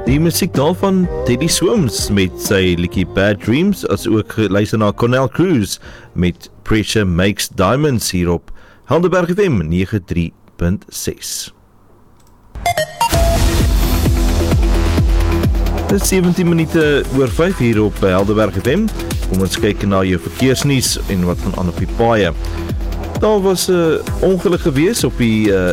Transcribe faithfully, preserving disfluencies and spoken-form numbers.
Die musiek daarvan Teddy Swims met sy liedjie Bad Dreams, as ook luister na Cornel Cruz met Pressure Makes Diamonds hier op Helderberg F M nege drie punt ses. Dit is sewentien minute oor vyf hier op Helderberg F M. Kom ons kyk na jou verkeersnuus en wat van aan op die paaie. Daar was 'n uh, ongeluk gewees op die uh,